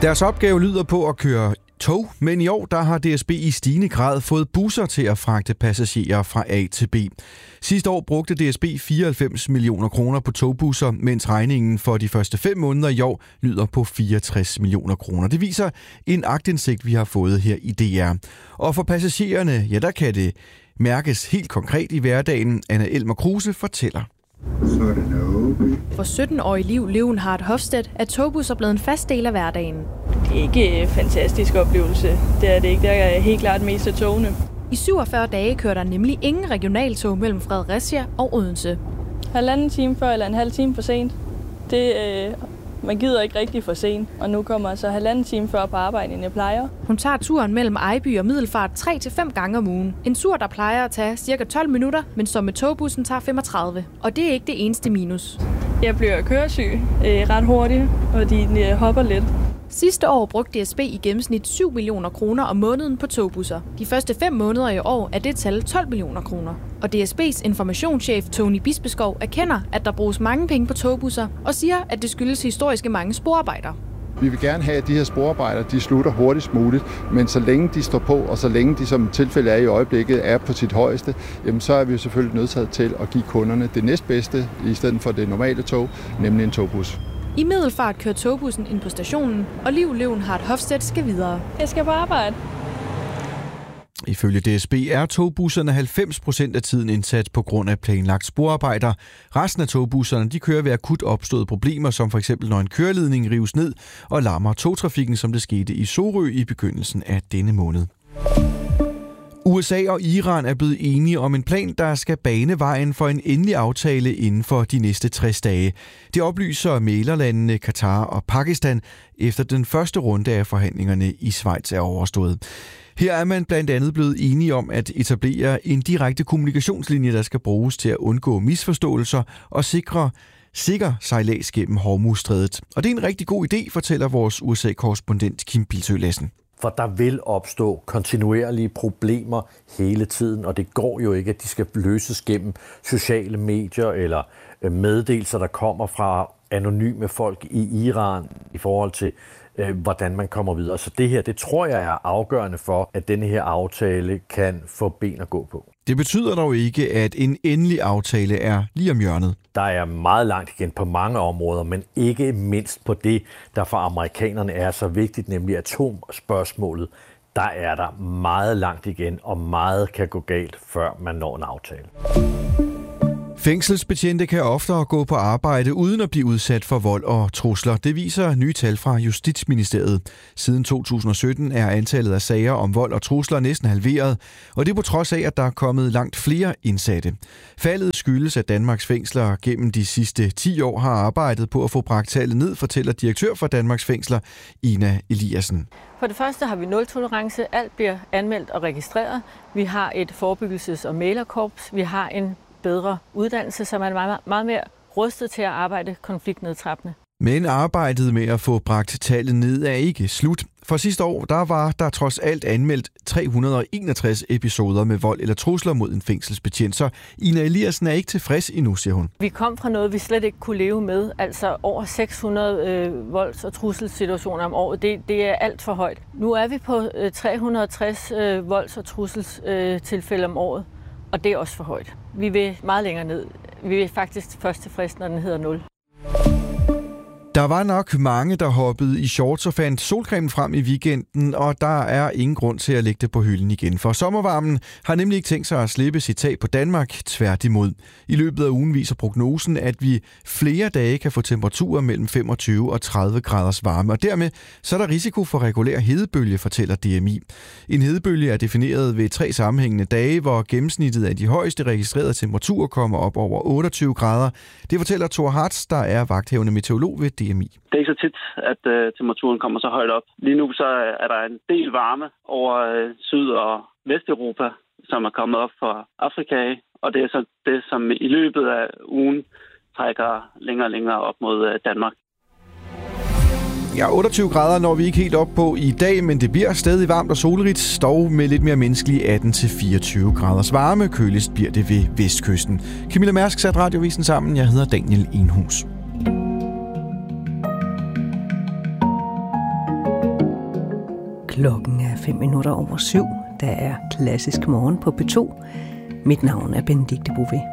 Deres opgave lyder på at køre tog, men i år der har DSB i stigende grad fået busser til at fragte passagerer fra A til B. Sidste år brugte DSB 94 millioner kroner på togbusser, mens regningen for de første 5 måneder i år lyder på 64 millioner kroner. Det viser en aktindsigt, vi har fået her i DR. Og for passagererne, ja, der kan det mærkes helt konkret i hverdagen. Anna Elmer Kruse fortæller. For 17-årige Liv Leonhardt Hofstedt er togbusser blevet en fast del af hverdagen. Det er ikke en fantastisk oplevelse. Det er det ikke. Der er helt klart mest af togene. I 47 dage kører der nemlig ingen regionaltog mellem Fredericia og Odense. 1,5 time før eller en halv time for sent. Man gider ikke rigtig for sent, og nu kommer jeg så 1,5 time før på arbejde, end jeg plejer. Hun tager turen mellem Ejby og Middelfart 3-5 gange om ugen. En tur, der plejer at tage cirka 12 minutter, men som med togbussen tager 35. Og det er ikke det eneste minus. Jeg bliver køresyg ret hurtigt, og de hopper lidt. Sidste år brugte DSB i gennemsnit 7 millioner kroner om måneden på togbusser. De første 5 måneder i år er det tal 12 millioner kroner. Og DSB's informationschef Tony Bispeskov erkender, at der bruges mange penge på togbusser, og siger, at det skyldes historiske mange sporarbejder. Vi vil gerne have, at de her sporarbejder de slutter hurtigst muligt, men så længe de står på, og så længe de som tilfælde er i øjeblikket, er på sit højeste, jamen så er vi jo selvfølgelig nødsaget til at give kunderne det næstbedste, i stedet for det normale tog, nemlig en togbus. I Middelfart kører togbussen ind på stationen, og Liv Leonhardt Hofstedt skal videre. Jeg skal på arbejde. Ifølge DSB er togbusserne 90% af tiden indsat på grund af planlagt sporarbejder. Resten af togbusserne de kører ved akut opståede problemer, som for eksempel når en køreledning rives ned og lammer togtrafikken, som det skete i Sorø i begyndelsen af denne måned. USA og Iran er blevet enige om en plan, der skal bane vejen for en endelig aftale inden for de næste 60 dage. Det oplyser mæglerlandene Katar og Pakistan, efter den første runde af forhandlingerne i Schweiz er overstået. Her er man blandt andet blevet enige om at etablere en direkte kommunikationslinje, der skal bruges til at undgå misforståelser og sikre sikker sejlads gennem Hormuzstrædet. Og det er en rigtig god idé, fortæller vores USA-korrespondent Kim Bildsøe Lassen. For der vil opstå kontinuerlige problemer hele tiden, og det går jo ikke, at de skal løses gennem sociale medier eller meddelelser, der kommer fra anonyme folk i Iran i forhold til, hvordan man kommer videre. Så det her, det tror jeg er afgørende for, at denne her aftale kan få ben at gå på. Det betyder dog ikke, at en endelig aftale er lige om hjørnet. Der er meget langt igen på mange områder, men ikke mindst på det, der for amerikanerne er så vigtigt, nemlig atomspørgsmålet. Der er der meget langt igen, og meget kan gå galt, før man når en aftale. Fængselsbetjente kan oftere gå på arbejde uden at blive udsat for vold og trusler. Det viser nye tal fra Justitsministeriet. Siden 2017 er antallet af sager om vold og trusler næsten halveret, og det er på trods af, at der er kommet langt flere indsatte. Faldet skyldes, at Danmarks fængsler gennem de sidste 10 år har arbejdet på at få bragt tallet ned, fortæller direktør for Danmarks Fængsler, Ina Eliassen. For det første har vi nul-tolerance. Alt bliver anmeldt og registreret. Vi har et forebyggelses- og mæglerkorps. Vi har en bedre uddannelse, så man er meget mere rustet til at arbejde konfliktnedtrappende. Men arbejdet med at få bragt tallet ned er ikke slut. For sidste år var der trods alt anmeldt 361 episoder med vold eller trusler mod en fængselsbetjent. Så Ina Eliassen er ikke tilfreds endnu, siger hun. Vi kom fra noget, vi slet ikke kunne leve med. Altså over 600 volds- og trusselsituationer om året. Det er alt for højt. Nu er vi på 360 volds- og trusselstilfælde om året. Og det er også for højt. Vi vil meget længere ned. Vi vil faktisk først tilfreds, når den hedder 0. Der var nok mange, der hoppede i shorts og fandt solcreme frem i weekenden, og der er ingen grund til at lægge det på hylden igen. For sommervarmen har nemlig ikke tænkt sig at slippe sit tag på Danmark, tværtimod. I løbet af ugen viser prognosen, at vi flere dage kan få temperaturer mellem 25 og 30 graders varme, og dermed så er der risiko for regulær hedebølge, fortæller DMI. En hedebølge er defineret ved 3 sammenhængende dage, hvor gennemsnittet af de højeste registrerede temperaturer kommer op over 28 grader. Det fortæller Thor Hartz, der er vagthævende meteorolog ved DMI. Det er ikke så tit, at temperaturen kommer så højt op. Lige nu så er der en del varme over Syd- og Vesteuropa, som er kommet op fra Afrika, og det er så det, som i løbet af ugen trækker længere og længere op mod Danmark. Ja, 28 grader når vi ikke helt op på i dag, men det bliver stadig varmt og solrigt, dog med lidt mere menneskelige 18-24 graders varme. Køligst bliver det ved vestkysten. Camilla Mærsk satte radiovisen sammen. Jeg hedder Daniel Enhus. Klokken er 7:05. Der er Klassisk Morgen på P2. Mit navn er Benedikte Bouvet.